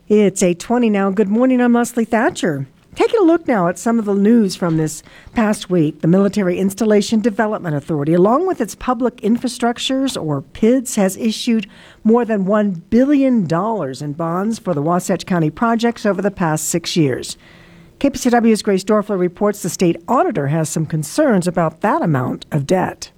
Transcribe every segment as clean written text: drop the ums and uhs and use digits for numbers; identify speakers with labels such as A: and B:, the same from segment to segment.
A: It's 8:20 now. Good morning, I'm Leslie Thatcher. Taking a look now at some of the news from this past week, the Military Installation Development Authority, along with its public infrastructures, or PIDS, has issued more than $1 billion in bonds for the Wasatch County projects over the past 6 years. KPCW's Grace Dorfler reports the state auditor has some concerns about that amount of debt.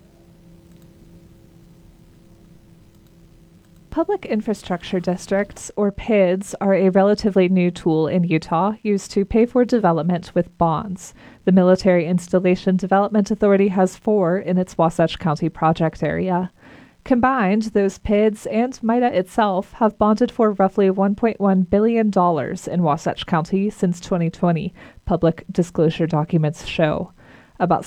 B: Public infrastructure districts, or PIDs, are a relatively new tool in Utah used to pay for development with bonds. The Military Installation Development Authority has 4 in its Wasatch County project area. Combined, those PIDs and MIDA itself have bonded for roughly $1.1 billion in Wasatch County since 2020, public disclosure documents show. About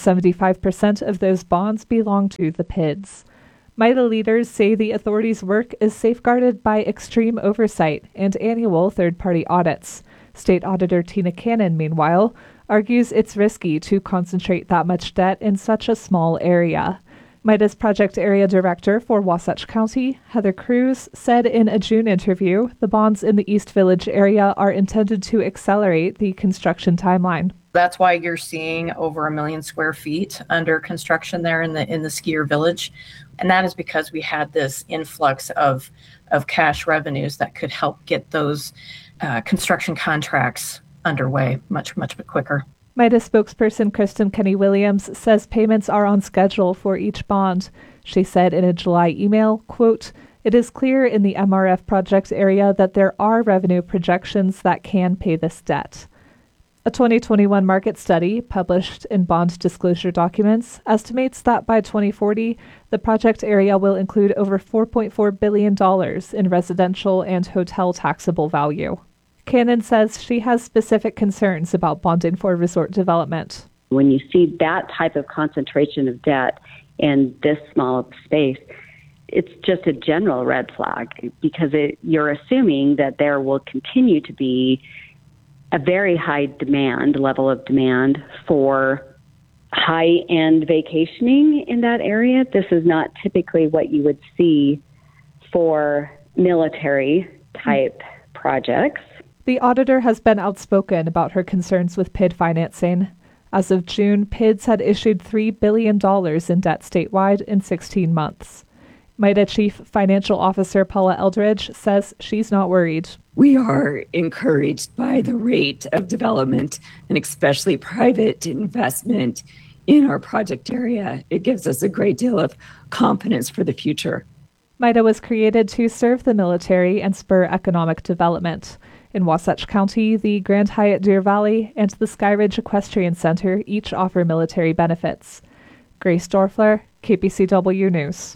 B: 75% of those bonds belong to the PIDs. MIDA leaders say the authority's work is safeguarded by extreme oversight and annual third-party audits. State Auditor Tina Cannon, meanwhile, argues it's risky to concentrate that much debt in such a small area. MIDA's project area director for Wasatch County, Heather Cruz, said in a June interview the bonds in the East Village area are intended to accelerate the construction timeline.
C: That's why you're seeing over 1 million square feet under construction there in the skier village. And that is because we had this influx of cash revenues that could help get those construction contracts underway much quicker.
B: MIDA spokesperson Kristen Kenny-Williams says payments are on schedule for each bond. She said in a July email, quote, "It is clear in the MRF project area that there are revenue projections that can pay this debt." A 2021 market study, published in bond disclosure documents, estimates that by 2040, the project area will include over $4.4 billion in residential and hotel taxable value. Cannon says she has specific concerns about bonding for resort development.
D: When you see that type of concentration of debt in this small of space, it's just a general red flag because you're assuming that there will continue to be a very high level of demand for high-end vacationing in that area. This is not typically what you would see for military-type projects.
B: The auditor has been outspoken about her concerns with PID financing. As of June, PIDs had issued $3 billion in debt statewide in 16 months. MIDA Chief Financial Officer Paula Eldridge says she's not worried.
E: We are encouraged by the rate of development and especially private investment in our project area. It gives us a great deal of confidence for the future.
B: MIDA was created to serve the military and spur economic development. In Wasatch County, the Grand Hyatt Deer Valley and the Skyridge Equestrian Center each offer military benefits. Grace Dorfler, KPCW News.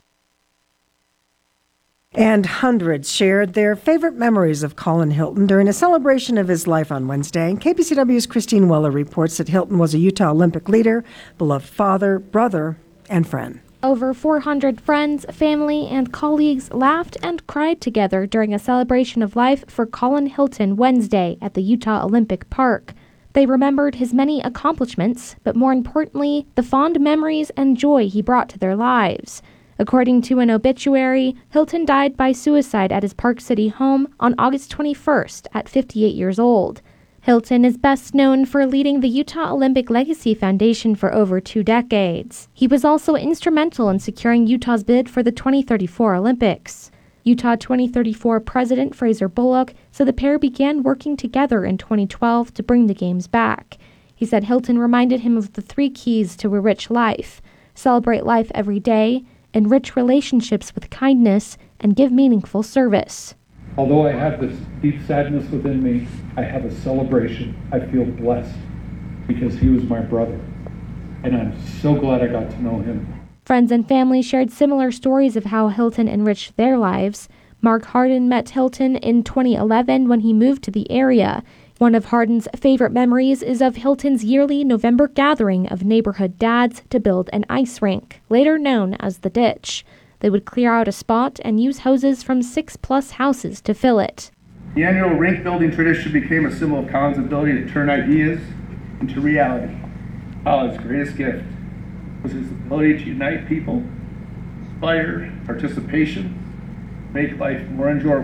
A: And hundreds shared their favorite memories of Colin Hilton during a celebration of his life on Wednesday. And KPCW's Christine Weller reports that Hilton was a Utah Olympic leader, beloved father, brother, and friend.
F: Over 400 friends, family, and colleagues laughed and cried together during a celebration of life for Colin Hilton Wednesday at the Utah Olympic Park. They remembered his many accomplishments, but more importantly, the fond memories and joy he brought to their lives. According to an obituary, Hilton died by suicide at his Park City home on August 21st at 58 years old. Hilton is best known for leading the Utah Olympic Legacy Foundation for over 2 decades. He was also instrumental in securing Utah's bid for the 2034 Olympics. Utah 2034 President Fraser Bullock said the pair began working together in 2012 to bring the Games back. He said Hilton reminded him of the 3 keys to a rich life: celebrate life every day, enrich relationships with kindness, and give meaningful service.
G: Although I have this deep sadness within me, I have a celebration. I feel blessed because he was my brother, and I'm so glad I got to know him.
F: Friends and family shared similar stories of how Hilton enriched their lives. Mark Harden met Hilton in 2011 when he moved to the area. One of Harden's favorite memories is of Hilton's yearly November gathering of neighborhood dads to build an ice rink, later known as the Ditch. They would clear out a spot and use hoses from 6+ houses to fill it.
H: The annual rink building tradition became a symbol of Colin's ability to turn ideas into reality. Colin's greatest gift was his ability to unite people, inspire participation, make life more enjoyable.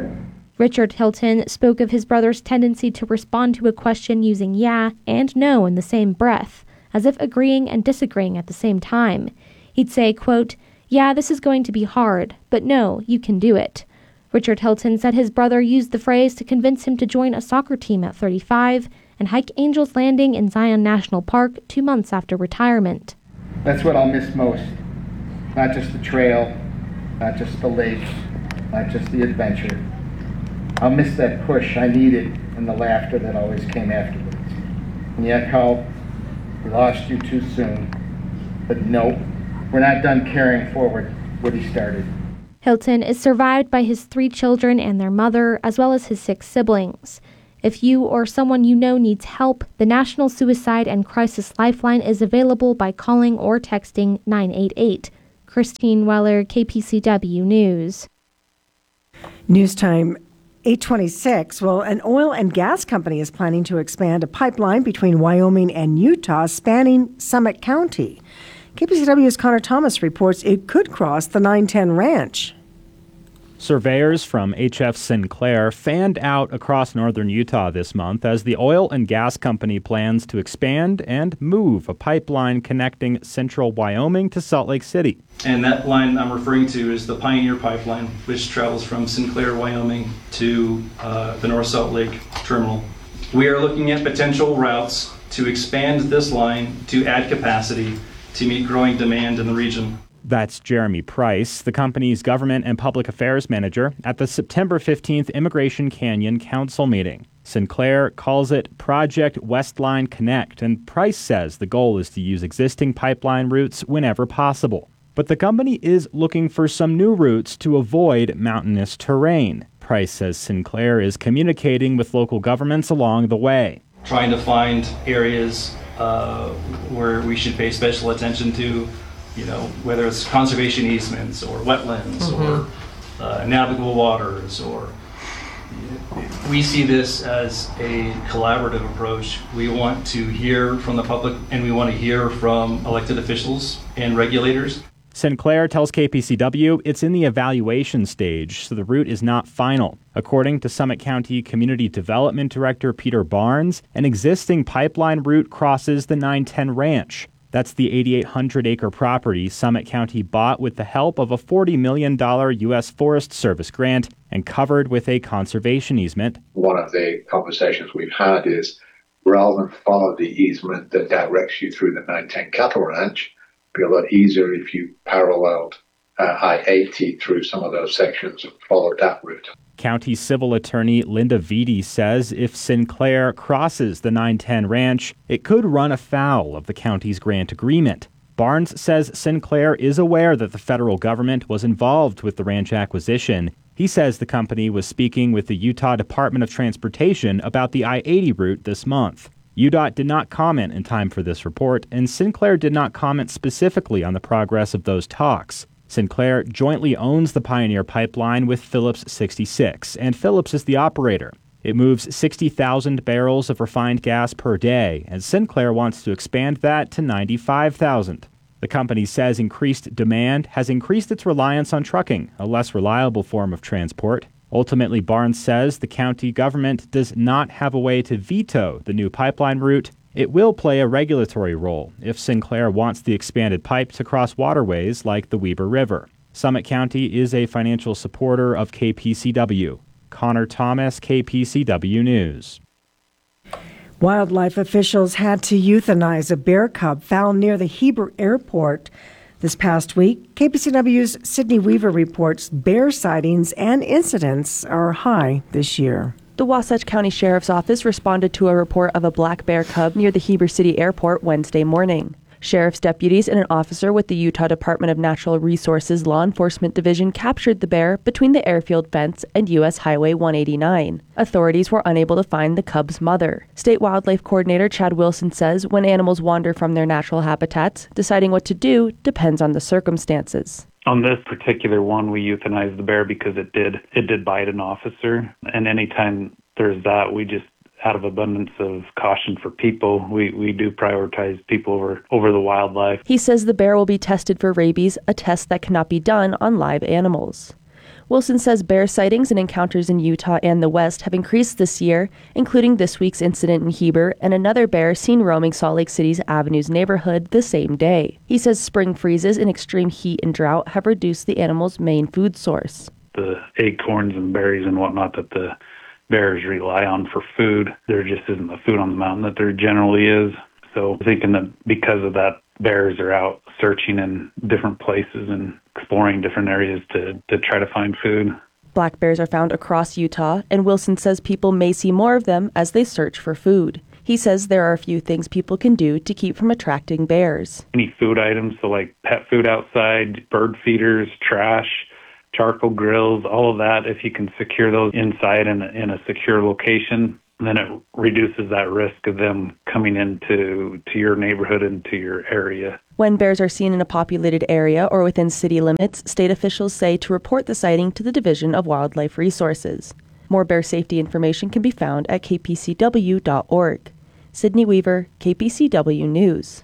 F: Richard Hilton spoke of his brother's tendency to respond to a question using yeah and no in the same breath, as if agreeing and disagreeing at the same time. He'd say, quote, "Yeah, this is going to be hard, but no, you can do it." Richard Hilton said his brother used the phrase to convince him to join a soccer team at 35 and hike Angel's Landing in Zion National Park 2 months after retirement.
I: That's what I'll miss most. Not just the trail, not just the lake, not just the adventure. I'll miss that push I needed and the laughter that always came afterwards. And yet, Carl, we lost you too soon. But no, we're not done carrying forward what he started.
F: Hilton is survived by his 3 children and their mother, as well as his 6 siblings. If you or someone you know needs help, the National Suicide and Crisis Lifeline is available by calling or texting 988. Christine Weller, KPCW News.
A: News time 8:26. Well, an oil and gas company is planning to expand a pipeline between Wyoming and Utah spanning Summit County. KPCW's Connor Thomas reports it could cross the 910 Ranch.
J: Surveyors from HF Sinclair fanned out across northern Utah this month as the oil and gas company plans to expand and move a pipeline connecting central Wyoming to Salt Lake City.
K: And that line I'm referring to is the Pioneer Pipeline, which travels from Sinclair, Wyoming to the North Salt Lake terminal. We are looking at potential routes to expand this line to add capacity to meet growing demand in the region.
J: That's Jeremy Price, the company's government and public affairs manager, at the September 15th Immigration Canyon Council meeting. Sinclair calls it Project Westline Connect, and Price says the goal is to use existing pipeline routes whenever possible. But the company is looking for some new routes to avoid mountainous terrain. Price says Sinclair is communicating with local governments along the way.
K: Trying to find areas where we should pay special attention to, whether it's conservation easements or wetlands or navigable waters, or we see this as a collaborative approach. We want to hear from the public and we want to hear from elected officials and regulators.
J: Sinclair tells KPCW it's in the evaluation stage, so the route is not final. According to Summit County Community Development Director Peter Barnes, an existing pipeline route crosses the 910 Ranch. That's the 8,800-acre property Summit County bought with the help of a $40 million U.S. Forest Service grant and covered with a conservation easement.
L: One of the conversations we've had is, rather than follow the easement that directs you through the 910 Cattle Ranch, it'd be a lot easier if you paralleled I-80 through some of those sections and followed that route.
J: County Civil Attorney Linda Vitti says if Sinclair crosses the 910 Ranch, it could run afoul of the county's grant agreement. Barnes says Sinclair is aware that the federal government was involved with the ranch acquisition. He says the company was speaking with the Utah Department of Transportation about the I-80 route this month. UDOT did not comment in time for this report, and Sinclair did not comment specifically on the progress of those talks. Sinclair jointly owns the Pioneer Pipeline with Phillips 66, and Phillips is the operator. It moves 60,000 barrels of refined gas per day, and Sinclair wants to expand that to 95,000. The company says increased demand has increased its reliance on trucking, a less reliable form of transport. Ultimately, Barnes says the county government does not have a way to veto the new pipeline route. It will play a regulatory role if Sinclair wants the expanded pipe to cross waterways like the Weber River. Summit County is a financial supporter of KPCW. Connor Thomas, KPCW News.
A: Wildlife officials had to euthanize a bear cub found near the Heber Airport this past week. KPCW's Sydney Weaver reports bear sightings and incidents are high this year.
M: The Wasatch County Sheriff's Office responded to a report of a black bear cub near the Heber City Airport Wednesday morning. Sheriff's deputies and an officer with the Utah Department of Natural Resources Law Enforcement Division captured the bear between the airfield fence and U.S. Highway 189. Authorities were unable to find the cub's mother. State Wildlife Coordinator Chad Wilson says when animals wander from their natural habitats, deciding what to do depends on the circumstances.
N: On this particular one, we euthanized the bear because it did bite an officer. And anytime there's that, we just, out of abundance of caution for people, we do prioritize people over the wildlife.
M: He says the bear will be tested for rabies, a test that cannot be done on live animals. Wilson says bear sightings and encounters in Utah and the West have increased this year, including this week's incident in Heber and another bear seen roaming Salt Lake City's Avenues neighborhood the same day. He says spring freezes and extreme heat and drought have reduced the animal's main food source.
N: The acorns and berries and whatnot that the bears rely on for food, there just isn't the food on the mountain that there generally is. So thinking that because of that, bears are out searching in different places and exploring different areas to try to find food.
M: Black bears are found across Utah, and Wilson says people may see more of them as they search for food. He says there are a few things people can do to keep from attracting bears.
N: Any food items, so like pet food outside, bird feeders, trash, charcoal grills, all of that, if you can secure those inside in a secure location, then it reduces that risk of them coming into your neighborhood, into your area.
M: When bears are seen in a populated area or within city limits, state officials say to report the sighting to the Division of Wildlife Resources. More bear safety information can be found at kpcw.org. Sydney Weaver, KPCW News.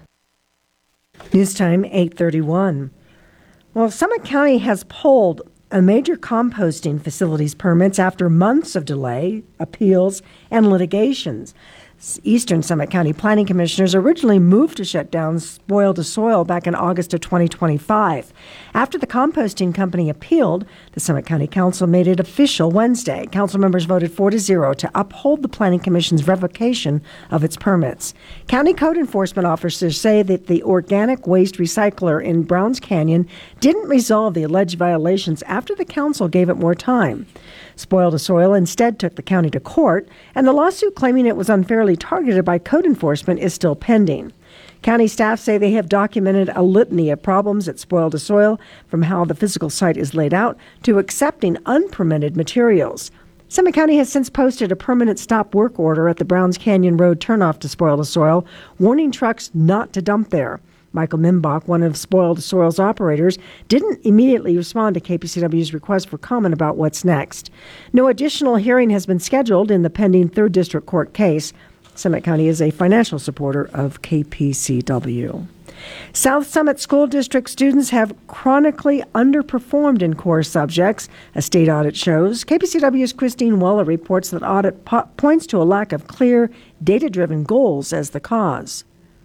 A: News time 8:31. Well, Summit County has pulled a major composting facilities permits after months of delay, appeals, and litigations. Eastern Summit County Planning Commissioners originally moved to shut down Spoil to Soil back in August of 2025. After the composting company appealed, the Summit County Council made it official Wednesday. Council members voted 4-0 to uphold the Planning Commission's revocation of its permits. County code enforcement officers say that the organic waste recycler in Browns Canyon didn't resolve the alleged violations after the council gave it more time. Spoil to Soil instead took the county to court, and the lawsuit claiming it was unfairly targeted by code enforcement is still pending. County staff say they have documented a litany of problems at Spoil to Soil, from how the physical site is laid out to accepting unpermitted materials. Summit County has since posted a permanent stop work order at the Browns Canyon Road turnoff to Spoil to Soil, warning trucks not to dump there. Michael Mimbach, one of Spoil to Soil's operators, didn't immediately respond to KPCW's request for comment about what's next. No additional hearing has been scheduled in the pending 3rd District Court case. Summit County is a financial supporter of KPCW. South Summit School District students have chronically underperformed in core subjects, a state audit shows. KPCW's Christine Weller reports that audit points to a lack of clear, data-driven goals as the cause.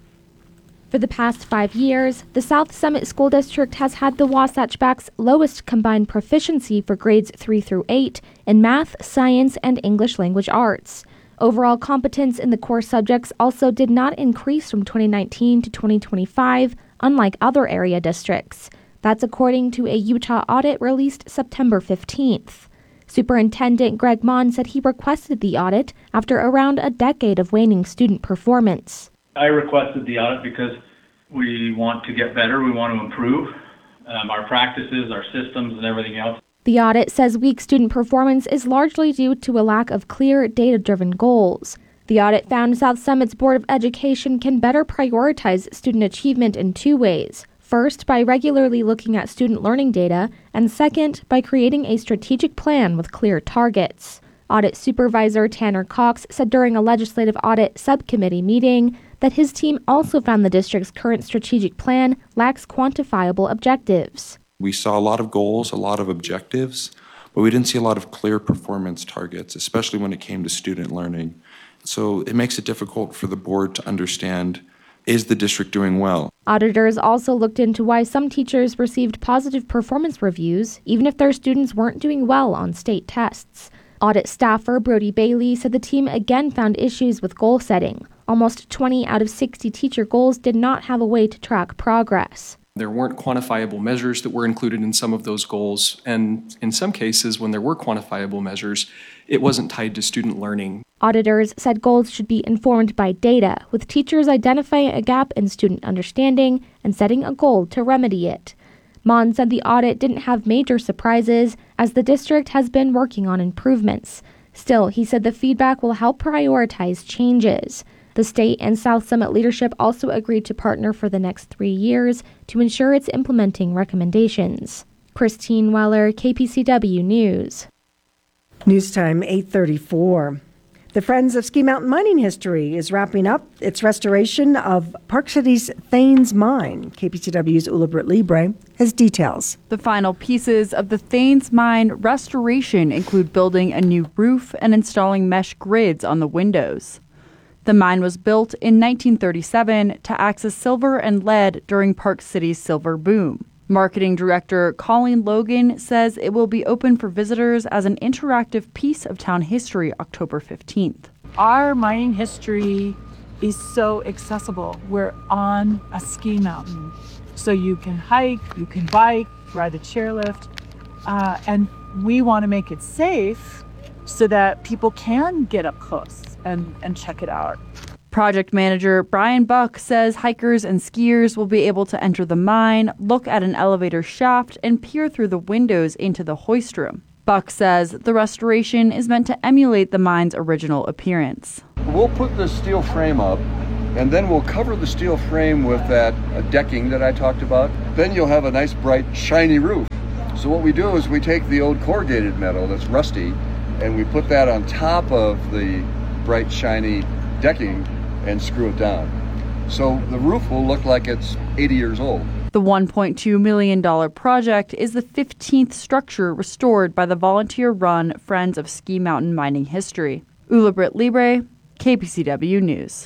F: For the past 5 years, the South Summit School District has had the Wasatch Back's lowest combined proficiency for grades 3 through 8 in math, science, and English language arts. Overall competence in the core subjects also did not increase from 2019 to 2025, unlike other area districts. That's according to a Utah audit released September 15th. Superintendent Greg Mon said he requested the audit after around a decade of waning student performance.
O: I requested the audit because we want to get better, we want to improve our practices, our systems, and everything else.
F: The audit says weak student performance is largely due to a lack of clear, data-driven goals. The audit found South Summit's Board of Education can better prioritize student achievement in 2 ways. First, by regularly looking at student learning data, and second, by creating a strategic plan with clear targets. Audit Supervisor Tanner Cox said during a legislative audit subcommittee meeting that his team also found the district's current strategic plan lacks quantifiable objectives.
P: We saw a lot of goals, a lot of objectives, but we didn't see a lot of clear performance targets, especially when it came to student learning. So it makes it difficult for the board to understand, is the district doing well?
F: Auditors also looked into why some teachers received positive performance reviews, even if their students weren't doing well on state tests. Audit staffer Brody Bailey said the team again found issues with goal setting. Almost 20 out of 60 teacher goals did not have a way to track progress.
Q: There weren't quantifiable measures that were included in some of those goals, and in some cases, when there were quantifiable measures, it wasn't tied to student learning.
F: Auditors said goals should be informed by data, with teachers identifying a gap in student understanding and setting a goal to remedy it. Mon said the audit didn't have major surprises, as the district has been working on improvements. Still, he said the feedback will help prioritize changes. The state and South Summit leadership also agreed to partner for the next 3 years to ensure it's implementing recommendations. Christine Weller, KPCW News.
A: News time 8:34. The Friends of Ski Mountain Mining History is wrapping up its restoration of Park City's Thanes Mine. KPCW's Ula Britt-Libre has details.
R: The final pieces of the Thanes Mine restoration include building a new roof and installing mesh grids on the windows. The mine was built in 1937 to access silver and lead during Park City's silver boom. Marketing director Colleen Logan says it will be open for visitors as an interactive piece of town history October 15th.
S: Our mining history is so accessible. We're on a ski mountain. So you can hike, you can bike, ride the chairlift, and we want to make it safe so that people can get up close and check it out.
R: Project manager Brian Buck says hikers and skiers will be able to enter the mine, look at an elevator shaft, and peer through the windows into the hoist room. Buck says the restoration is meant to emulate the mine's original appearance.
T: We'll put the steel frame up, and then we'll cover the steel frame with that decking that I talked about. Then you'll have a nice, bright, shiny roof. So what we do is we take the old corrugated metal that's rusty, and we put that on top of the bright, shiny decking and screw it down. So the roof will look like it's 80 years old.
R: The $1.2 million project is the 15th structure restored by the volunteer-run Friends of Ski Mountain Mining History. Ula Britt-Libre, KPCW News.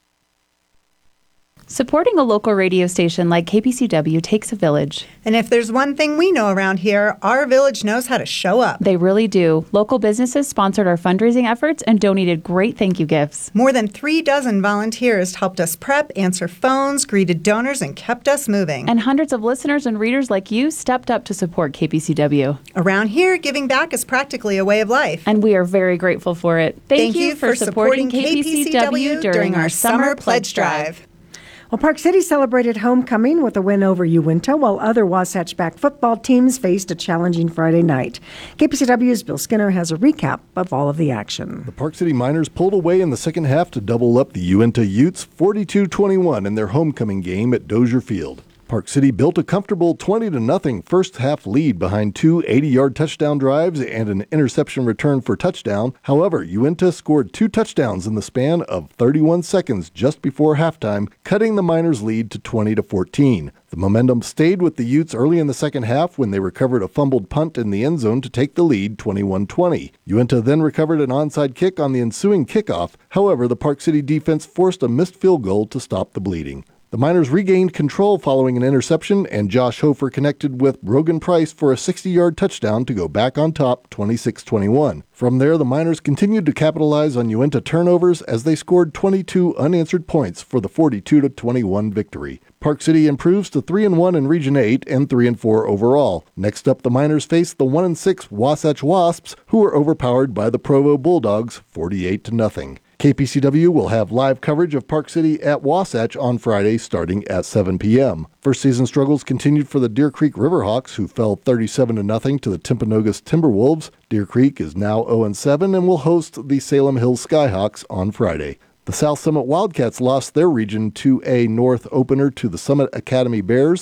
U: Supporting a local radio station like KPCW takes a village.
V: And if there's one thing we know around here, our village knows how to show up.
U: They really do. Local businesses sponsored our fundraising efforts and donated great thank you gifts.
V: More than 36 volunteers helped us prep, answer phones, greeted donors, and kept us moving.
U: And hundreds of listeners and readers like you stepped up to support KPCW.
V: Around here, giving back is practically a way of life.
U: And we are very grateful for it.
V: Thank you for supporting KPCW during our Summer Pledge Drive.
A: Well, Park City celebrated homecoming with a win over Uinta, while other Wasatch-backed football teams faced a challenging Friday night. KPCW's Bill Skinner has a recap of all of the action.
W: The Park City Miners pulled away in the second half to double up the Uinta Utes 42-21 in their homecoming game at Dozier Field. Park City built a comfortable 20-0 first-half lead behind two 80-yard touchdown drives and an interception return for touchdown. However, Uinta scored two touchdowns in the span of 31 seconds just before halftime, cutting the Miners' lead to 20-14. The momentum stayed with the Utes early in the second half when they recovered a fumbled punt in the end zone to take the lead 21-20. Uinta then recovered an onside kick on the ensuing kickoff. However, the Park City defense forced a missed field goal to stop the bleeding. The Miners regained control following an interception, and Josh Hofer connected with Brogan Price for a 60-yard touchdown to go back on top 26-21. From there, the Miners continued to capitalize on Uinta turnovers as they scored 22 unanswered points for the 42-21 victory. Park City improves to 3-1 in Region 8 and 3-4 overall. Next up, the Miners face the 1-6 Wasatch Wasps, who were overpowered by the Provo Bulldogs 48-0. KPCW will have live coverage of Park City at Wasatch on Friday starting at 7 p.m. First season struggles continued for the Deer Creek Riverhawks, who fell 37-0 to the Timpanogos Timberwolves. Deer Creek is now 0-7 and will host the Salem Hills Skyhawks on Friday. The South Summit Wildcats lost their Region 2A North opener to the Summit Academy Bears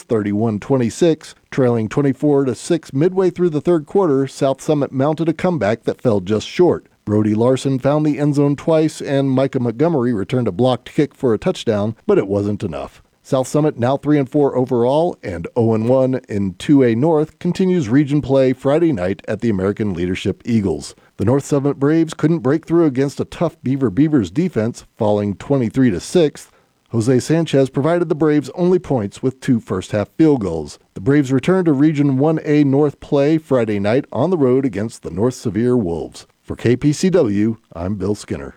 W: 31-26. Trailing 24-6 midway through the third quarter, South Summit mounted a comeback that fell just short. Brody Larson found the end zone twice, and Micah Montgomery returned a blocked kick for a touchdown, but it wasn't enough. South Summit, now 3-4 overall and 0-1 in 2A North, continues region play Friday night at the American Leadership Eagles. The North Summit Braves couldn't break through against a tough Beavers defense, falling 23-6. Jose Sanchez provided the Braves only points with two first-half field goals. The Braves returned to Region 1A North play Friday night on the road against the North Sevier Wolves. For KPCW, I'm Bill Skinner.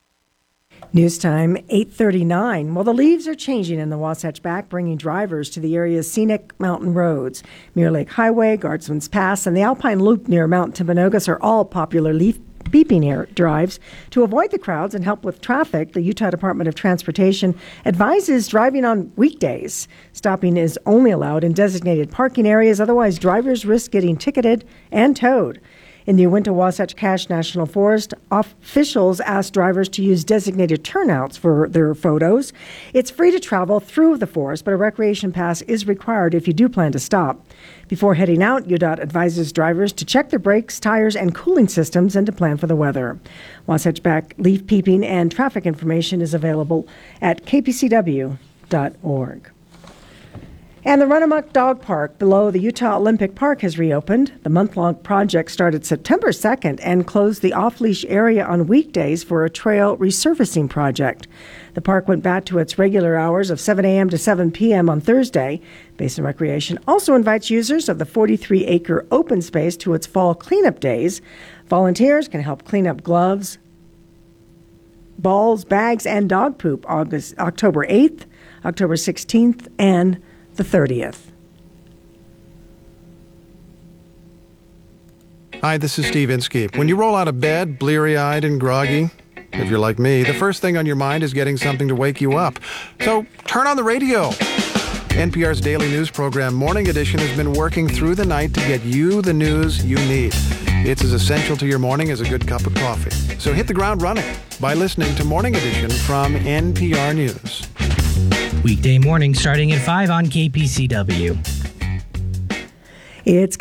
A: News time, 8:39. Well, the leaves are changing in the Wasatch Back, bringing drivers to the area's scenic mountain roads. Muir Lake Highway, Guardsman's Pass, and the Alpine Loop near Mount Timpanogos are all popular leaf beeping drives. To avoid the crowds and help with traffic, the Utah Department of Transportation advises driving on weekdays. Stopping is only allowed in designated parking areas, otherwise drivers risk getting ticketed and towed. In the Uinta-Wasatch Cache National Forest, officials asked drivers to use designated turnouts for their photos. It's free to travel through the forest, but a recreation pass is required if you do plan to stop. Before heading out, UDOT advises drivers to check their brakes, tires, and cooling systems and to plan for the weather. Wasatch Back leaf peeping and traffic information is available at kpcw.org. And the Run Amok Dog Park below the Utah Olympic Park has reopened. The month-long project started September 2nd and closed the off-leash area on weekdays for a trail resurfacing project. The park went back to its regular hours of 7 a.m. to 7 p.m. on Thursday. Basin Recreation also invites users of the 43-acre open space to its fall cleanup days. Volunteers can help clean up gloves, balls, bags, and dog poop October 8th, October 16th, and the 30th.
C: Hi, this is Steve Inskeep. When you roll out of bed, bleary-eyed and groggy, if you're like me, the first thing on your mind is getting something to wake you up. So turn on the radio. NPR's daily news program, Morning Edition, has been working through the night to get you the news you need. It's as essential to your morning as a good cup of coffee. So hit the ground running by listening to Morning Edition from NPR News.
D: Weekday morning starting at 5 on KPCW.
A: It's